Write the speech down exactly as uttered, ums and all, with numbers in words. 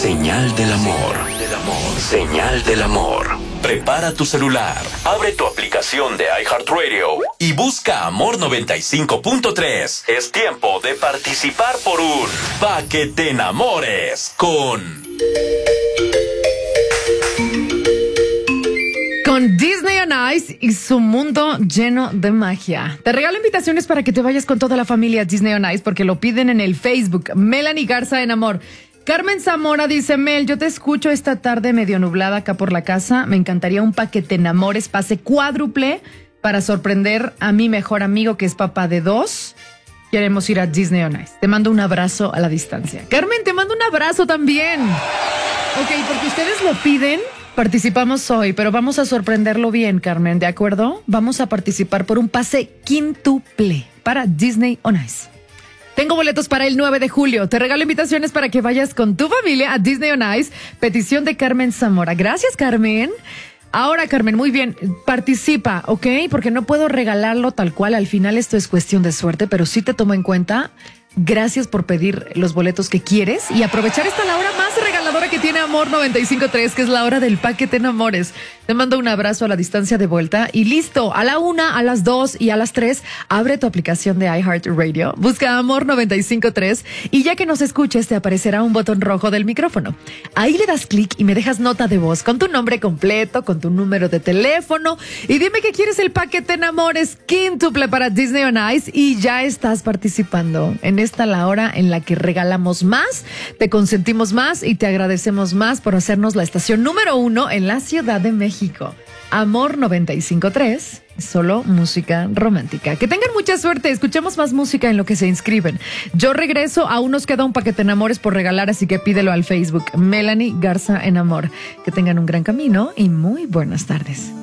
Señal del amor. Señal del amor. Prepara tu celular, abre tu aplicación de iHeartRadio y busca Amor noventa y cinco punto tres. Es tiempo de participar por un Pa' que te enamores con... Con Disney on Ice y su mundo lleno de magia. Te regalo invitaciones para que te vayas con toda la familia a Disney on Ice porque lo piden en el Facebook. Melanie Garza en Amor. Carmen Zamora dice, Mel, yo te escucho esta tarde medio nublada acá por la casa. Me encantaría un Pa' que te enamores, pase cuádruple para sorprender a mi mejor amigo que es papá de dos. Queremos ir a Disney on Ice. Te mando un abrazo a la distancia. Carmen, te mando un abrazo también. Ok, porque ustedes lo piden, participamos hoy, pero vamos a sorprenderlo bien, Carmen, ¿de acuerdo? Vamos a participar por un pase quíntuple para Disney on Ice. Tengo boletos para el nueve de julio. Te regalo invitaciones para que vayas con tu familia a Disney on Ice. Petición de Carmen Zamora. Gracias, Carmen. Ahora, Carmen, muy bien, participa, ¿ok? Porque no puedo regalarlo tal cual. Al final esto es cuestión de suerte, pero sí te tomo en cuenta. Gracias por pedir los boletos que quieres y aprovechar esta la hora más regaladora que tiene Amor noventa y cinco punto tres, que es la hora del Pa' que te enamores. Te mando un abrazo a la distancia de vuelta y listo. A la una, a las dos y a las tres, abre tu aplicación de iHeartRadio, busca Amor noventa y cinco punto tres y ya que nos escuches te aparecerá un botón rojo del micrófono. Ahí le das clic y me dejas nota de voz con tu nombre completo, con tu número de teléfono y dime que quieres el Pa' que te enamores quíntuple para Disney on Ice y ya estás participando en esta la hora en la que regalamos más, te consentimos más y te agradecemos más por hacernos la estación número uno en la Ciudad de México. Amor noventa y cinco punto tres, solo música romántica. Que tengan mucha suerte, escuchemos más música en lo que se inscriben. Yo regreso, aún nos queda un Pa' que te enamores por regalar, así que pídelo al Facebook. Melanie Garza en Amor. Que tengan un gran camino y muy buenas tardes.